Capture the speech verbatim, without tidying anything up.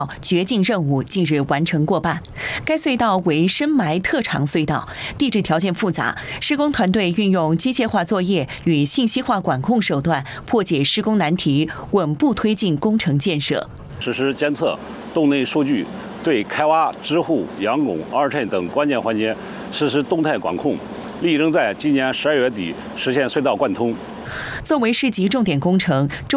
掘进任务近日完成过半。该隧道为深埋特长隧道，地质条件复杂，施工团队运用机械化作业与信息化管控手段，破解施工难题，稳步推进工程建设。 实时监测洞内数据，对开挖、支护、养拱、二衬等关键环节实施动态管控，力争在今年十二月底实现隧道贯通。 作为市级重点工程，